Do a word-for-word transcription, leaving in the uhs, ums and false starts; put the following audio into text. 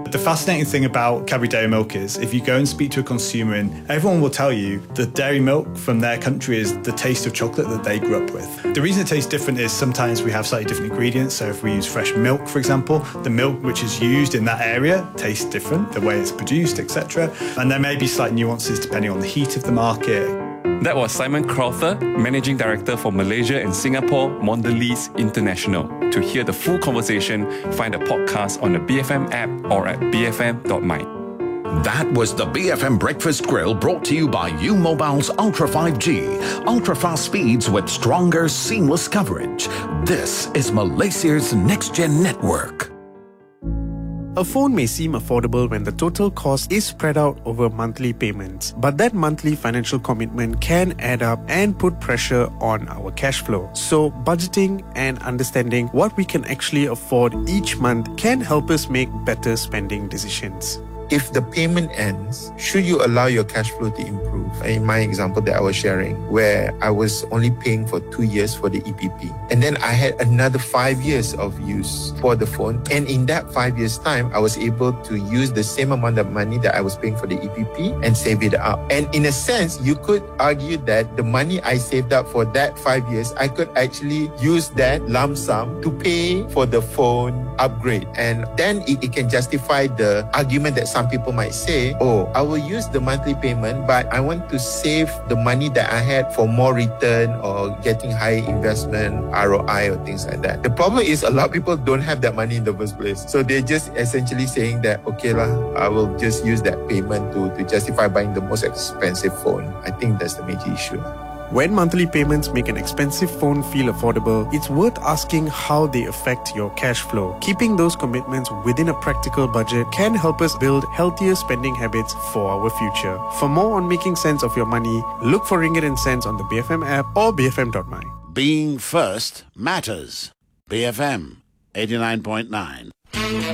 The fascinating thing about Cadbury Dairy Milk is if you go and speak to a consumer, and everyone will tell you the dairy milk from their country is the taste of chocolate that they grew up with. The reason it tastes different is sometimes we have slightly different ingredients. So if we use fresh milk, for example, the milk which is used in that area tastes different, the way it's produced, et cetera. And there may be slight nuances depending on the heat of the market. That was Simon Crowther, Managing Director for Malaysia and Singapore Mondelez International. To hear the full conversation, find a podcast on the B F M app or at b f m dot my. That was the B F M Breakfast Grill, brought to you by U Mobile's Ultra five G. Ultra-fast speeds with stronger, seamless coverage. This is Malaysia's next-gen network. A phone may seem affordable when the total cost is spread out over monthly payments, but that monthly financial commitment can add up and put pressure on our cash flow. So, budgeting and understanding what we can actually afford each month can help us make better spending decisions. If the payment ends, should you allow your cash flow to improve? In my example that I was sharing, where I was only paying for two years for the E P P. And then I had another five years of use for the phone. And in that five years' time, I was able to use the same amount of money that I was paying for the E P P and save it up. And in a sense, you could argue that the money I saved up for that five years, I could actually use that lump sum to pay for the phone upgrade. And then it, it can justify the argument that some Some people might say, oh, I will use the monthly payment, but I want to save the money that I had for more return or getting higher investment, R O I or things like that. The problem is a lot of people don't have that money in the first place. So they're just essentially saying that, okay lah, I will just use that payment to, to justify buying the most expensive phone. I think that's the major issue. When monthly payments make an expensive phone feel affordable, it's worth asking how they affect your cash flow. Keeping those commitments within a practical budget can help us build healthier spending habits for our future. For more on making sense of your money, look for Ringgit and Cents on the B F M app or b f m dot my. Being first matters. B F M eighty-nine point nine.